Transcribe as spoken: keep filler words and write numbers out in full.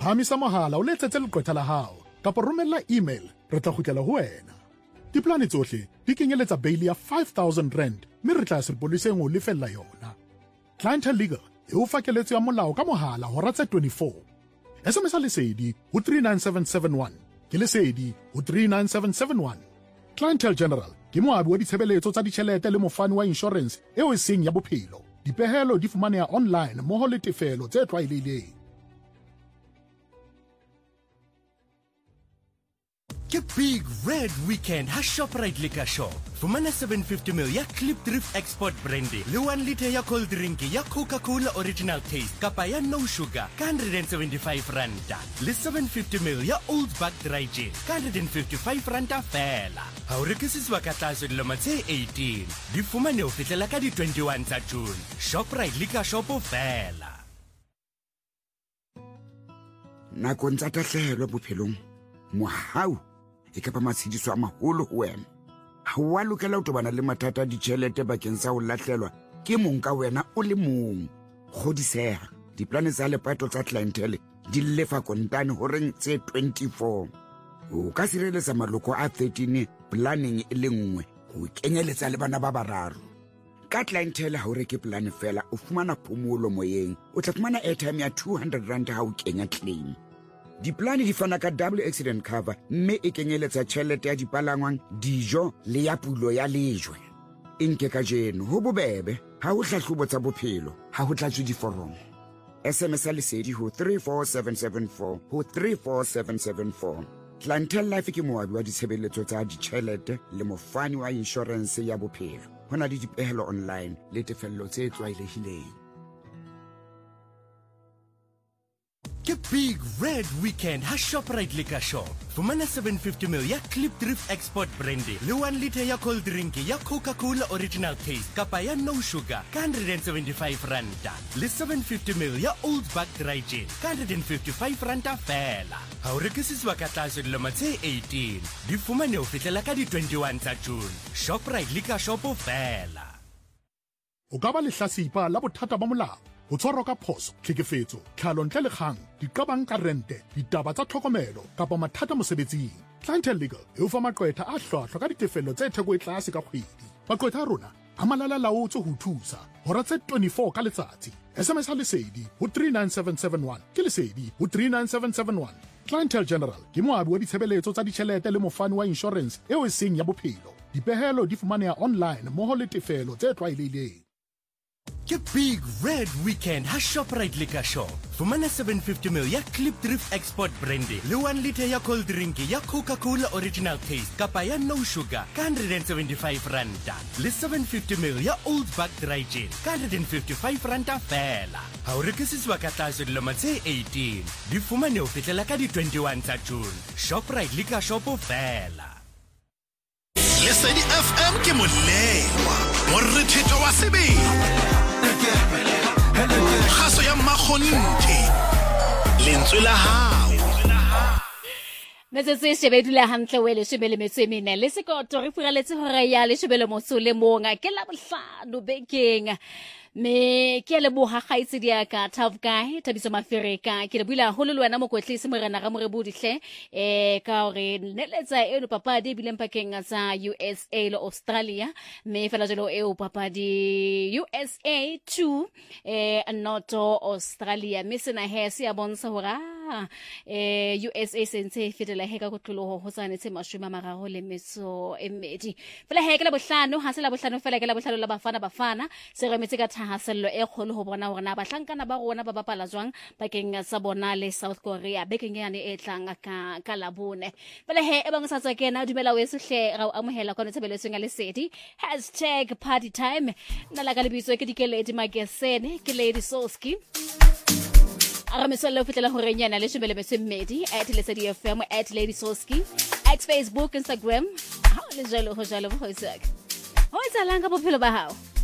phahamisa mohala o letsetse leqwetha la hao kapa romella email re tla kgutlela ho wena. Diplane tsohle di kenyeletsa bail ya five thousand rand mme re tla sepoleseng o lefella yona. Clientele Legal e o fa keletso ya molao ka mohala hora tse twenty-four. S M S lesedi ho three nine seven seven one ke lesedi ho three nine seven seven one. Clientele General ke moabi wa ditshebeletso tsa ditjhelete le mofani wa insurance eo e seng ya bophelo. Dipehelo di fumaneha online mmoho le tefelo tse tlwaelehileng. Ke big red weekend ha Shoprite Liquor Shop. Fumana seven fifty milliliters ya Clip Drift Export Brandy le one liter ya cold drink ya Coca-Cola Original Taste kapa ya no sugar ka one hundred seventy-five rand. Le seven fifty milliliters ya Old Bag Dry Gin ka one hundred fifty-five rand fela. Ha o rekisiswa ka tlase dilemo tse eighteen. Di fumane ho fihlela ka di twenty-one tsa June. Shoprite Liquor Shop fela. Nakong tsa tahlehelo bophelong, mohau e ka ba matshidiso a maholo ho wena. Ha wa lokela ho tobana le mathata a ditjhelete bakeng sa ho lahlelwa ke mong ka wena o le mong. Kgodiseha, diplane tsa lepato tsa clientele di lefa kontane horeng tse twenty-four. O ka sireletsa maloko a thirteen planning e le nngwe ho kenyeletsa le bana ba bararo. Ka clientele ha o reke plan fela o fumana phomolo moyeng. O tla fumana airtime ya two hundred rand ha o kenya claim. Diplane di fana ka double accident cover mme e kenyeletsa tjhelete ya dipalangwang, dijo le ya pulo ya lejwe. Inke ka jeno ho bobebe ha ho hlahlobo tsa bophelo ha ho tlatswe diforomo. S M S lesedi ho three four seven seven four ho three four seven seven four. Clientele Life ke moabi wa ditshebeletso tsa ditjhelete le mofani wa insurance ya bophelo. Hona le dipehelo online le tefello tse tlwaelehileng. Ke big red weekend ha Shoprite Liquor Shop. Fumana seven fifty milliliters ya Clip Drift Export Brandy le one liter ya cold drink ya Coca-Cola Original Taste kapa ya no sugar ka one hundred seventy-five rand. Le seven fifty milliliters ya Old Bag Dry Gin ka one hundred fifty-five rand fela. Ha o rekisiswa ka tlase dilemo tse eighteen. Di fumane ho fihlela ka di twenty-one tsa June. Shoprite Liquor Shop fela. O ka ba lehlasipa la bothata ba molao. Ho tshwarwa ka phoso, tlhekefetso, tlhalo ntle le kgang, diqabang ka rente, ditaba tsa tlhokomelo kapa mathata mosebetsing. Clientele Legal e o fa maqwetha a hlwahlwa ka ditefello tse theko e tlase ka kgwedi. Maqwetha a rona a malala laotswe ho thusa hora tse twenty-four ka letsatsi. S M S lesedi ho three nine seven seven one ke lesedi ho three nine seven seven one. Clientele General ke moabi wa ditshebeletso tsa ditjhelete le mofani wa insurance eo e seng ya bophelo. Dipehelo di fumaneha online mmoho le tefelo tse tlwaelehileng. Ke big red weekend ha Shoprite Liquor Shop. Fumana seven fifty milliliters ya Clip Drift Export Brandy le one liter ya cold drink ya Coca-Cola Original Taste kapa ya no sugar ka one hundred seventy-five rand. Le seven fifty milliliters ya Old Bag Dry Gin ka one hundred fifty-five rand fela. Ha o rekisiswa ka tlase dilemo tse eighteen. Di fumane ho fihlela ka di twenty-one tsa June. Shoprite Liquor Shop fela. Lesedi F M ke molewa morre thetho wa sebele khaso ya makgonte lentswe la hao Metsotso e shebedile hantle wele shebele metswemene le sekoto re furaletse hore ya le shebele mosole monga ke la bohlano bekeng me ke le boha khaitsi dia ka Tough Guy Thabiso Mafirika ke le buila holo le wena mokwetlisi morena ga more bodihle eh ka hore neletsa eno papadi bile mpakeng tsa U S A le Australia me fela jelo e o papadi U S A two eh not Australia me sena he se ya bonsa hora eh U S A sentse fetela he ka kotlolo ho tsane tse mashome mararo le metso e mmedi fela he ke la bohlano ha se la bohlano fela ke la bohlano la bafana bafana se re metse ka hasello e kholo ho bona hore na bahlankana ba rona ba bapala jwang bakeng sa bona le South Korea bekeng yane e tlang ka ka labone bele he e bang sa tswa kena dumela we sehle ra amohela kwana tsebeletseng ya lesedi hashtag party time nna la ka lebitso ke dikeledi magesene ke Lady Soski ara mesolo fetela hore nyana le shebele mesemmedi at lesedi F M at Lady Soski at Facebook Instagram ha le jalo ho jalo ho isaka ho itsalanga bophelo ba hao.